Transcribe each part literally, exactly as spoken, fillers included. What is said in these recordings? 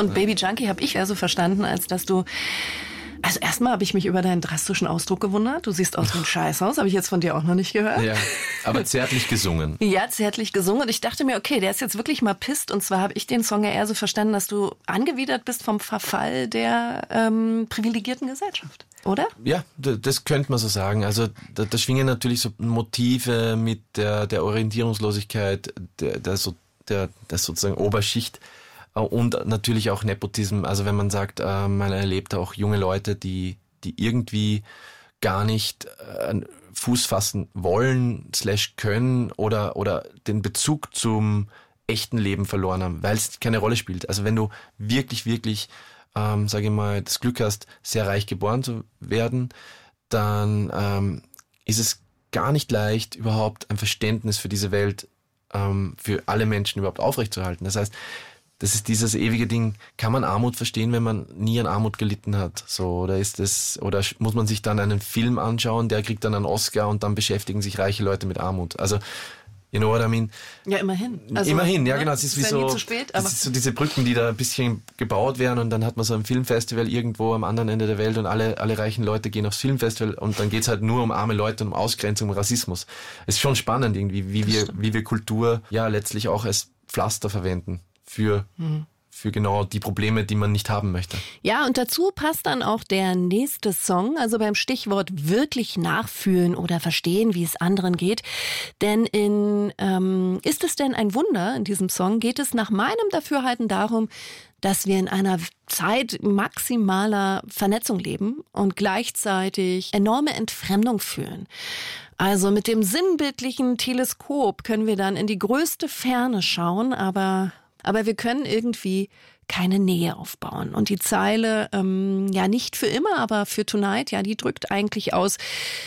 Und Baby Junkie habe ich also verstanden, als dass du... Also erstmal habe ich mich über deinen drastischen Ausdruck gewundert. Du siehst aus wie ein Scheißhaus, habe ich jetzt von dir auch noch nicht gehört. Ja, aber zärtlich gesungen. Ja, zärtlich gesungen. Und ich dachte mir, okay, der ist jetzt wirklich mal pisst. Und zwar habe ich den Song ja eher so verstanden, dass du angewidert bist vom Verfall der ähm, privilegierten Gesellschaft, oder? Ja, das könnte man so sagen. Also da, da schwingen natürlich so Motive mit der, der Orientierungslosigkeit, der, der, so, der, der sozusagen Oberschicht. Und natürlich auch Nepotism, also wenn man sagt, äh, man erlebt auch junge Leute, die die irgendwie gar nicht äh, Fuß fassen wollen, slash können oder oder den Bezug zum echten Leben verloren haben, weil es keine Rolle spielt. Also wenn du wirklich, wirklich, ähm, sage ich mal, das Glück hast, sehr reich geboren zu werden, dann ähm, ist es gar nicht leicht, überhaupt ein Verständnis für diese Welt, ähm, für alle Menschen überhaupt aufrechtzuerhalten. Das heißt, das ist dieses ewige Ding, kann man Armut verstehen, wenn man nie an Armut gelitten hat? So, oder ist das, oder muss man sich dann einen Film anschauen, der kriegt dann einen Oscar und dann beschäftigen sich reiche Leute mit Armut? Also, you know what I mean? Ja, immerhin. Also, immerhin, ja, ne? genau. Es ist wie ist ja so, nie zu spät, aber das ist so diese Brücken, die da ein bisschen gebaut werden und dann hat man so ein Filmfestival irgendwo am anderen Ende der Welt und alle, alle reichen Leute gehen aufs Filmfestival und dann geht's halt nur um arme Leute und um Ausgrenzung, um Rassismus. Es ist schon spannend irgendwie, wie wir, wie wir Kultur ja letztlich auch als Pflaster verwenden für, mhm. für genau die Probleme, die man nicht haben möchte. Ja, und dazu passt dann auch der nächste Song, also beim Stichwort wirklich nachfühlen oder verstehen, wie es anderen geht. Denn in ähm, Ist es denn ein Wunder, in diesem Song geht es nach meinem Dafürhalten darum, dass wir in einer Zeit maximaler Vernetzung leben und gleichzeitig enorme Entfremdung fühlen. Also mit dem sinnbildlichen Teleskop können wir dann in die größte Ferne schauen, aber Aber wir können irgendwie keine Nähe aufbauen. Und die Zeile, ähm, ja nicht für immer, aber für Tonight, ja, die drückt eigentlich aus,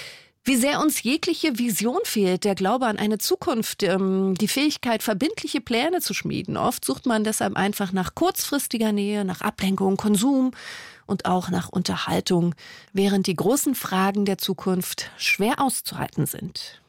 wie sehr uns jegliche Vision fehlt, der Glaube an eine Zukunft, ähm, die Fähigkeit, verbindliche Pläne zu schmieden. Oft sucht man deshalb einfach nach kurzfristiger Nähe, nach Ablenkung, Konsum und auch nach Unterhaltung, während die großen Fragen der Zukunft schwer auszuhalten sind.